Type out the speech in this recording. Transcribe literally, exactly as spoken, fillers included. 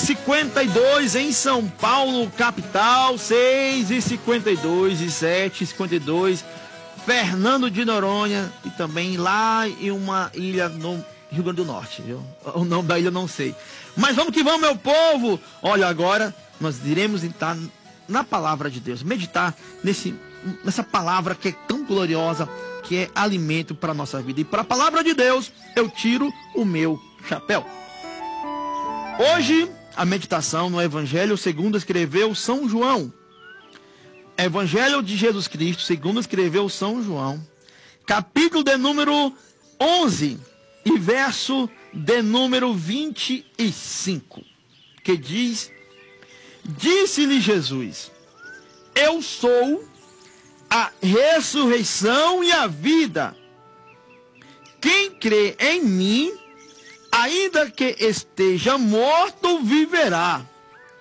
cinquenta e dois em São Paulo, capital. seis e cinquenta e dois e sete e cinquenta e dois, Fernando de Noronha, e também lá em uma ilha no Rio Grande do Norte, viu? O nome da ilha eu não sei. Mas vamos que vamos, meu povo! Olha, agora nós iremos entrar na palavra de Deus, meditar nesse, nessa palavra que é tão gloriosa, que é alimento para a nossa vida. E para a palavra de Deus, eu tiro o meu chapéu. Hoje, a meditação no Evangelho segundo escreveu São João. Evangelho de Jesus Cristo segundo escreveu São João, capítulo de número onze e verso de número vinte e cinco, que diz: disse-lhe Jesus: eu sou a ressurreição e a vida. Quem crê em mim, ainda que esteja morto, viverá.